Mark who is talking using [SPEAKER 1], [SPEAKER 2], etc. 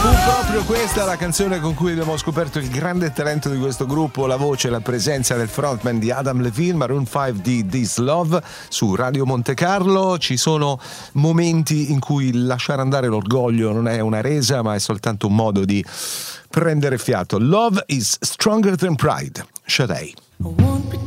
[SPEAKER 1] Proprio questa è la canzone con cui abbiamo scoperto il grande talento di questo gruppo, la voce e la presenza del frontman di Adam Levine, Maroon 5 di This Love su Radio Monte Carlo. Ci sono momenti in cui lasciare andare l'orgoglio non è una resa, ma è soltanto un modo di prendere fiato. Love is stronger than pride. Sade.